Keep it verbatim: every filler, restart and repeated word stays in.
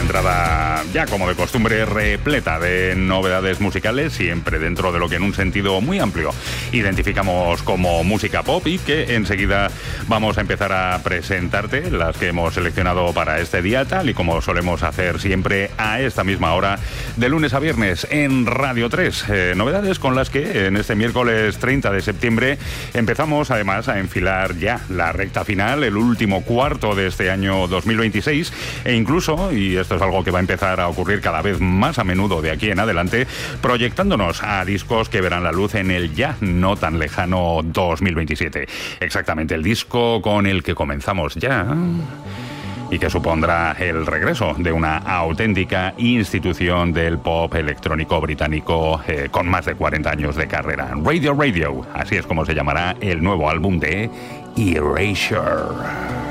entrada ya como de costumbre repleta de novedades musicales, siempre dentro de lo que en un sentido muy amplio identificamos como música pop y que enseguida vamos a empezar a presentarte las que hemos seleccionado para este día, tal y como solemos hacer siempre a esta misma hora de lunes a viernes en Radio tres. Eh, novedades con las que en este miércoles treinta de septiembre empezamos además a enfilar ya la recta final, el último cuarto de este año dos mil veintiséis e incluso, y esto es algo que va a empezar a ocurrir cada vez más a menudo de aquí en adelante, proyectándonos a discos que verán la luz en el ya no tan lejano dos mil veintisiete. Exactamente, el disco con el que comenzamos ya y que supondrá el regreso de una auténtica institución del pop electrónico británico eh, con más de cuarenta años de carrera. Radio Radio, así es como se llamará el nuevo álbum de Erasure.